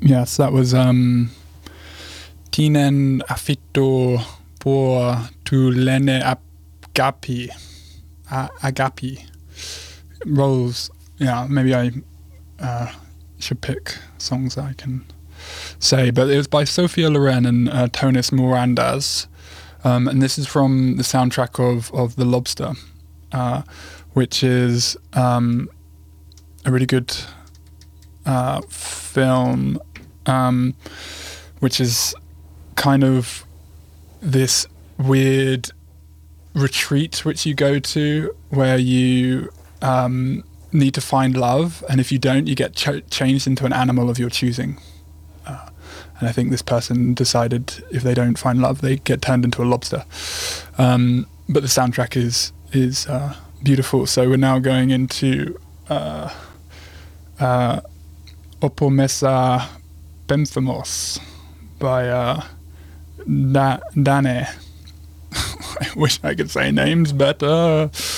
Yes, that was Tinen affitto por tu lene agapi. Agapi. Roles. Yeah, maybe I should pick songs that I can say. But it was by Sophia Loren and Tonis Morandas. And this is from the soundtrack of The Lobster, which is a really good film, which is kind of this weird retreat which you go to where you need to find love, and if you don't, you get changed into an animal of your choosing. And I think this person decided if they don't find love, they get turned into a lobster. But the soundtrack is beautiful. So we're now going into Opomesa Penthamos by Dane. I wish I could say names better.